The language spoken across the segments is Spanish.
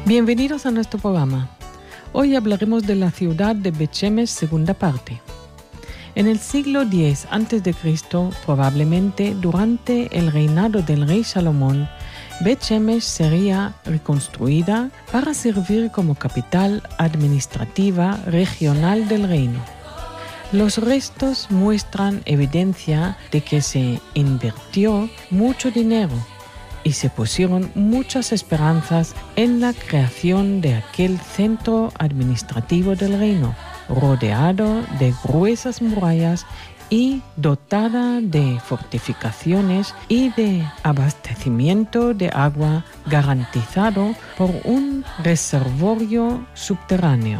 Bienvenidos a nuestro programa. Hoy hablaremos de la ciudad de Bet Shemesh, segunda parte. En el siglo X a.C., probablemente durante el reinado del rey Salomón, Bet Shemesh sería reconstruida para servir como capital administrativa regional del reino. Los restos muestran evidencia de que se invirtió mucho dinero y se pusieron muchas esperanzas en la creación de aquel centro administrativo del reino, rodeado de gruesas murallas y dotada de fortificaciones y de abastecimiento de agua garantizado por un reservorio subterráneo.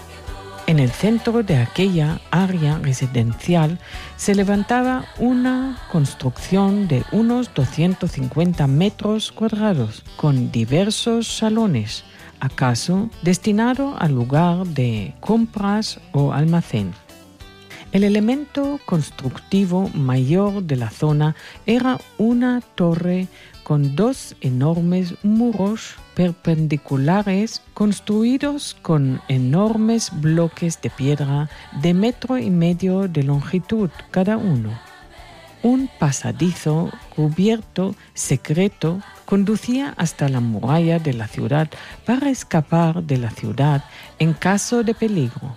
En el centro de aquella área residencial se levantaba una construcción de unos 250 metros cuadrados, con diversos salones, acaso destinado al lugar de compras o almacén. El elemento constructivo mayor de la zona era una torre con dos enormes muros perpendiculares construidos con enormes bloques de piedra de 1,5 metros de longitud cada uno. Un pasadizo cubierto secreto conducía hasta la muralla de la ciudad para escapar de la ciudad en caso de peligro.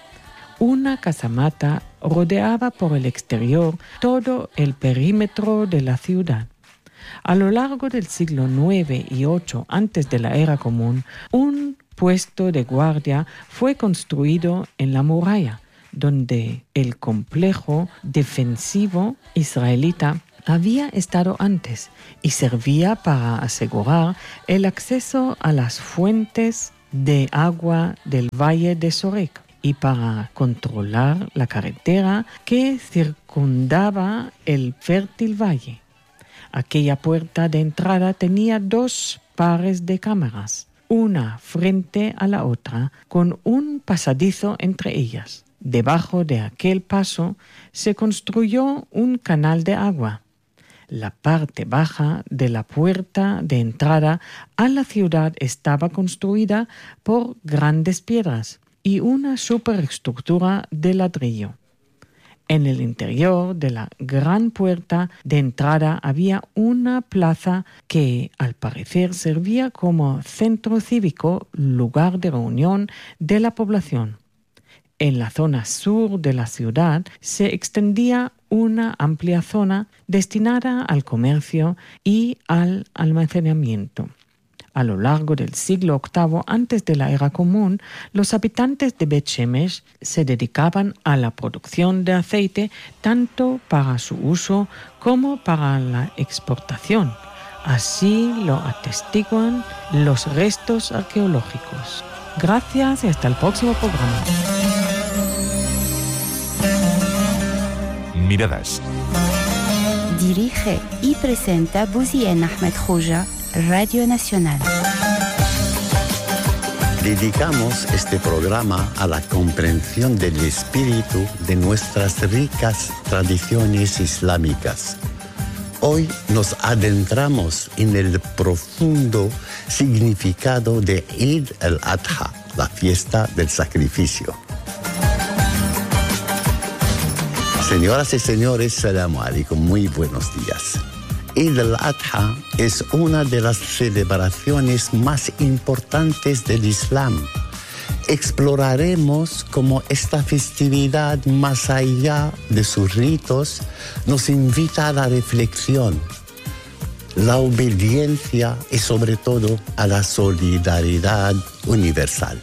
Una casamata rodeaba por el exterior todo el perímetro de la ciudad. A lo largo del siglo IX y VIII antes de la era común, un puesto de guardia fue construido en la muralla, donde el complejo defensivo israelita había estado antes y servía para asegurar el acceso a las fuentes de agua del valle de Sorek y para controlar la carretera que circundaba el fértil valle. Aquella puerta de entrada tenía 2 pares de cámaras, una frente a la otra, con un pasadizo entre ellas. Debajo de aquel paso se construyó un canal de agua. La parte baja de la puerta de entrada a la ciudad estaba construida por grandes piedras y una superestructura de ladrillo. En el interior de la gran puerta de entrada había una plaza que, al parecer, servía como centro cívico, lugar de reunión de la población. En la zona sur de la ciudad se extendía una amplia zona destinada al comercio y al almacenamiento. A lo largo del siglo VIII antes de la era común, los habitantes de Bet Shemesh se dedicaban a la producción de aceite tanto para su uso como para la exportación. Así lo atestiguan los restos arqueológicos. Gracias y hasta el próximo programa. Miradas. Dirige y presenta Bouzien Ahmed Khouja, Radio Nacional. Dedicamos este programa a la comprensión del espíritu de nuestras ricas tradiciones islámicas. Hoy nos adentramos en el profundo significado de Eid al-Adha, la fiesta del sacrificio. Señoras y señores, Salamu alaikum, muy buenos días. Eid al-Adha es una de las celebraciones más importantes del Islam. Exploraremos cómo esta festividad, más allá de sus ritos, nos invita a la reflexión, la obediencia y sobre todo a la solidaridad universal.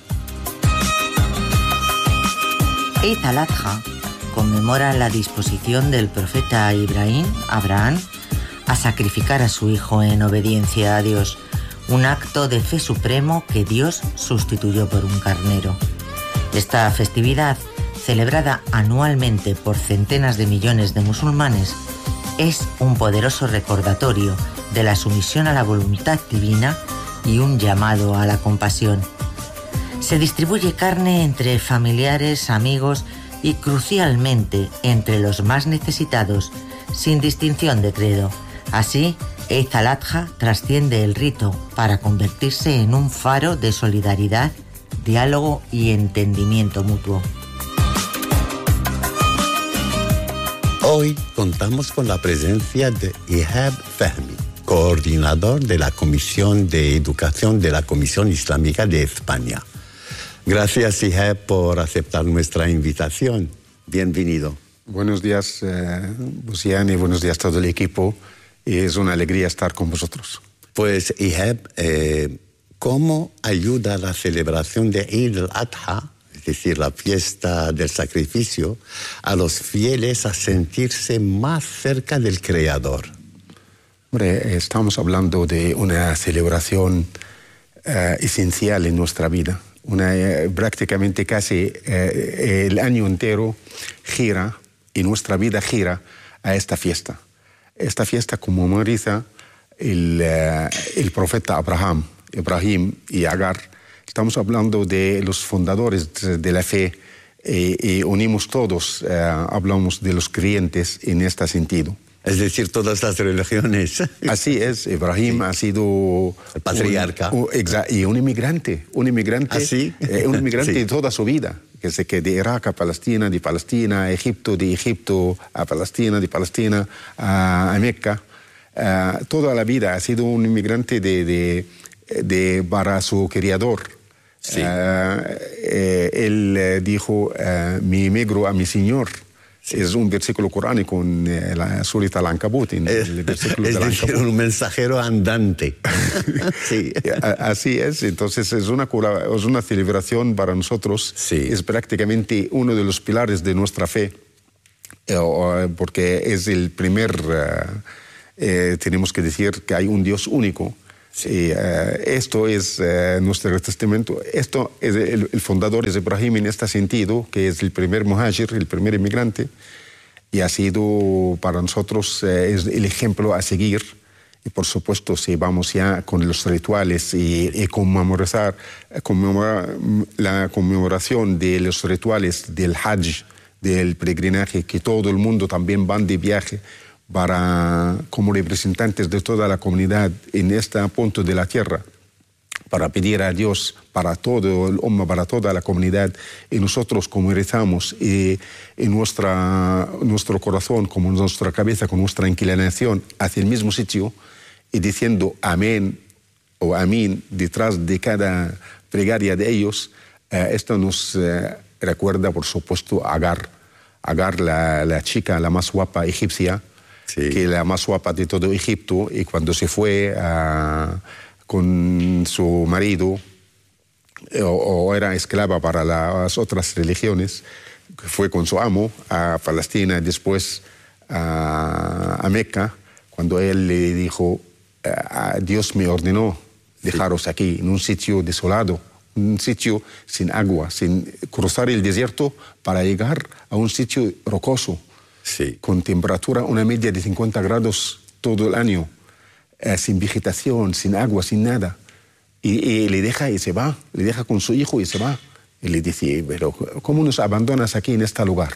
Eid al-Adha conmemora la disposición del profeta Abraham, a sacrificar a su hijo en obediencia a Dios, un acto de fe supremo que Dios sustituyó por un carnero. Esta festividad, celebrada anualmente por centenas de millones de musulmanes, es un poderoso recordatorio de la sumisión a la voluntad divina y un llamado a la compasión. Se distribuye carne entre familiares, amigos y crucialmente entre los más necesitados, sin distinción de credo. Así, Eid al-Adha trasciende el rito para convertirse en un faro de solidaridad, diálogo y entendimiento mutuo. Hoy contamos con la presencia de Ihab Fahmy, coordinador de la Comisión de Educación de la Comisión Islámica de España. Gracias, Ihab, por aceptar nuestra invitación. Bienvenido. Buenos días, Busian, y buenos días a todo el equipo. Es una alegría estar con vosotros. Pues, Ihab, ¿cómo ayuda la celebración de Eid al-Adha, es decir, la fiesta del sacrificio, a los fieles a sentirse más cerca del Creador? Hombre, estamos hablando de una celebración esencial en nuestra vida. Prácticamente casi el año entero gira, y nuestra vida gira a esta fiesta. Esta fiesta conmemora el profeta Ibrahim y Agar. Estamos hablando de los fundadores de la fe y unimos todos, hablamos de los creyentes en este sentido. Es decir, todas las religiones. Así es, Ibrahim ha sido el patriarca. Y un inmigrante. ¿Ah, sí? Un inmigrante sí. de toda su vida. Que de Irak a Palestina, de Palestina a Egipto, de Egipto a Palestina, de Palestina a Meca. Toda la vida ha sido un inmigrante para su Creador. Sí. Él dijo, me emigro a mi Señor. Sí. Es un versículo coránico en la Surah Al-Ankabut. Es decir, un mensajero andante. Sí. Así es. Entonces es una celebración para nosotros. Sí. Es prácticamente uno de los pilares de nuestra fe, porque es el primer, tenemos que decir que hay un Dios único. Sí. Esto es nuestro testamento. Esto es el fundador es Ibrahim en este sentido, que es el primer muhajir, el primer inmigrante, y ha sido para nosotros es el ejemplo a seguir. Y por supuesto, si vamos ya con los rituales y conmemorar la conmemoración de los rituales del Hajj, del peregrinaje, que todo el mundo también van de viaje, como representantes de toda la comunidad en este punto de la tierra, para pedir a Dios, para todo el Ummah, para toda la comunidad, y nosotros como rezamos, y en nuestro corazón, como en nuestra cabeza, con nuestra inclinación hacia el mismo sitio, y diciendo amén o amín detrás de cada plegaria de ellos, esto nos recuerda, por supuesto, a Agar, la chica, la más guapa egipcia, sí, que la más guapa de todo Egipto, y cuando se fue con su marido, o era esclava para las otras religiones, fue con su amo a Palestina, después a Meca, cuando él le dijo, Dios me ordenó dejaros aquí, en un sitio desolado, un sitio sin agua, sin cruzar el desierto para llegar a un sitio rocoso. Sí. Con temperatura, una media de 50 grados todo el año, sin vegetación, sin agua, sin nada. Y le deja y se va, le deja con su hijo y se va. Y le dice, pero ¿cómo nos abandonas aquí en este lugar?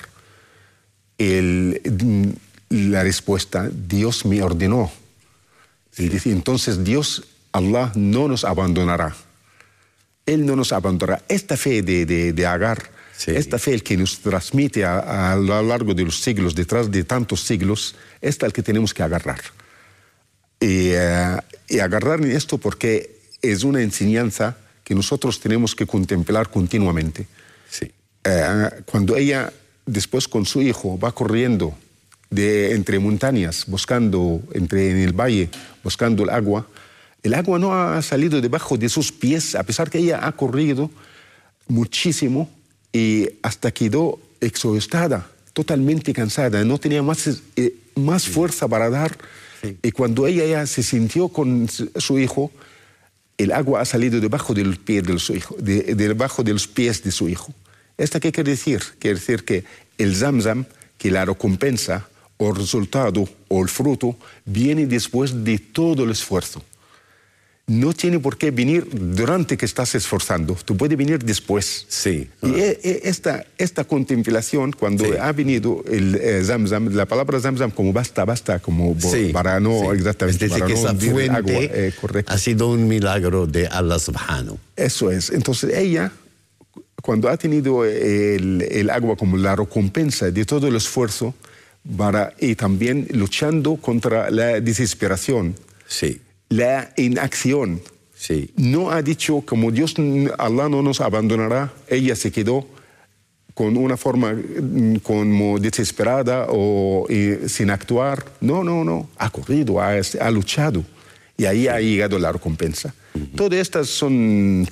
La respuesta, Dios me ordenó. Y dice, entonces Dios, Allah, no nos abandonará. Él no nos abandonará. Esta fe de Agar, sí, esta fe que nos transmite a lo largo de los siglos, detrás de tantos siglos, esta es la que tenemos que agarrar. Y agarrar en esto porque es una enseñanza que nosotros tenemos que contemplar continuamente. Sí. Cuando ella, después con su hijo, va corriendo entre montañas, en el valle, buscando el agua no ha salido debajo de sus pies, a pesar que ella ha corrido muchísimo, y hasta quedó exhaustada, totalmente cansada, no tenía más fuerza para dar. Sí. Y cuando ella ya se sintió con su hijo, el agua ha salido debajo de los pies de su hijo, debajo de los pies de su hijo. ¿Esto qué quiere decir? Quiere decir que el Zamzam, que la recompensa o el resultado o el fruto, viene después de todo el esfuerzo. no tiene por qué venir durante que estás esforzando, tú puedes venir después. Sí. Y esta contemplación, cuando ha venido el Zamzam, la palabra Zamzam como basta, como para no exactamente. Es decir, que esa fuente ha sido un milagro de Allah subhanahu. Eso es. Entonces ella, cuando ha tenido el agua como la recompensa de todo el esfuerzo, y también luchando contra la desesperación, la inacción. No ha dicho, como Allah no nos abandonará, ella se quedó con una forma como desesperada o sin actuar. No. Ha corrido, ha luchado. Y ahí ha llegado la recompensa. Todas estas son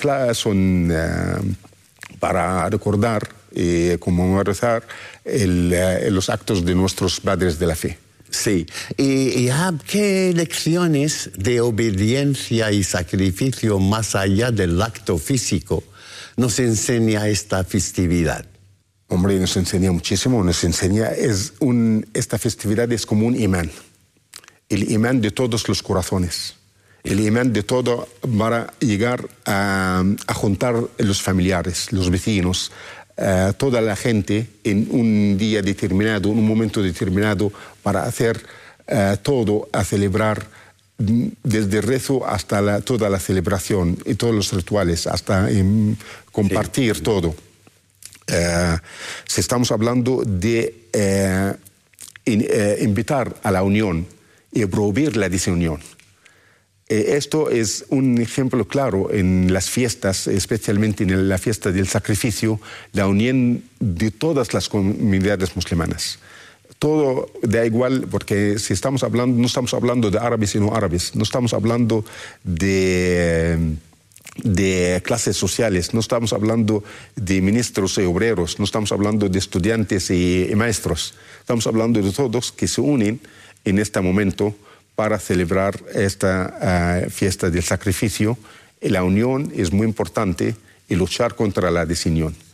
para recordar, conmemorar los actos de nuestros padres de la fe. Sí. ¿Y qué lecciones de obediencia y sacrificio más allá del acto físico nos enseña esta festividad? Hombre, nos enseña muchísimo. Esta festividad es como un imán. El imán de todos los corazones. El imán de todo para llegar a juntar los familiares, los vecinos, toda la gente en un día determinado, en un momento determinado, para hacer todo, a celebrar desde el rezo hasta toda la celebración y todos los rituales, hasta compartir todo. Si estamos hablando de invitar a la unión y prohibir la desunión. Esto es un ejemplo claro en las fiestas, especialmente en la fiesta del sacrificio, la unión de todas las comunidades musulmanas. Todo da igual, porque si estamos hablando, no estamos hablando de árabes y no árabes, no estamos hablando de clases sociales, no estamos hablando de ministros y obreros, no estamos hablando de estudiantes y maestros, estamos hablando de todos que se unen en este momento para celebrar esta fiesta del sacrificio. La unión es muy importante y luchar contra la desunión.